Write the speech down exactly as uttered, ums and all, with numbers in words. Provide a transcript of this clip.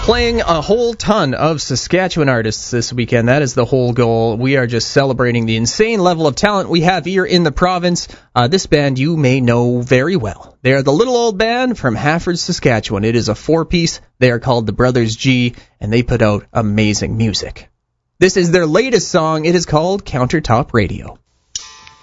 Playing a whole ton of Saskatchewan artists this weekend. That is the whole goal. We are just celebrating the insane level of talent we have here in the province. Uh, this band you may know very well. They are the Little Old Band from Hafford, Saskatchewan. It is a four-piece. They are called the Brothers G, and they put out amazing music. This is their latest song. It is called Countertop Radio.